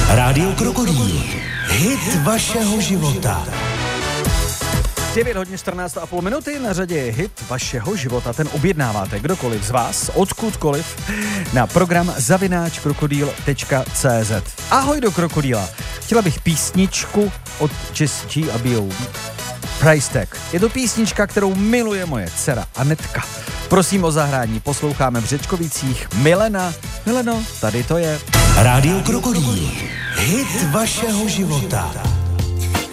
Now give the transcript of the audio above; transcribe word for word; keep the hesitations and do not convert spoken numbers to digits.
Rádio Krokodýl. Hit vašeho života. devět hodin čtrnáct a půl minuty, na řadě je hit vašeho života. Ten objednáváte kdokoliv z vás, odkudkoliv, na program zavináč krokodýl tečka cé zet. Ahoj do Krokodýla. Chtěla bych písničku od Just G a B O Price Tag. Je to písnička, kterou miluje moje dcera Anetka. Prosím o zahrání, posloucháme v Řečkovicích Milena. Mileno, tady to je. Rádio Krokodýl. Hit vašeho života.